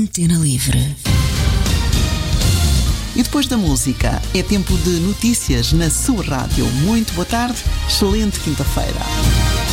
Antena Livre. E depois da música, é tempo de notícias na sua rádio. Muito boa tarde, excelente quinta-feira.